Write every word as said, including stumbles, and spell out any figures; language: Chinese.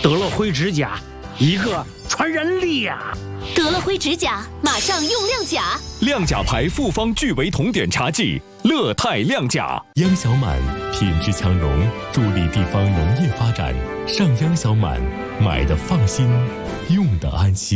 得了灰指甲，一个传人力呀、啊！ 得了灰指甲，马上用亮甲。 亮甲牌复方聚维酮碘茶剂，乐泰亮甲。 央小满品质强农，助力地方农业发展。上央小满，买的放心，用的安心。